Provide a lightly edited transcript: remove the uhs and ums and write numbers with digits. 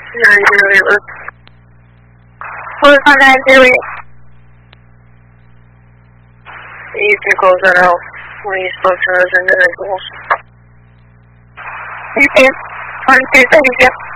908. Close on 908. You can close that out when you spoke to those individuals. You can. 1, 2, 3,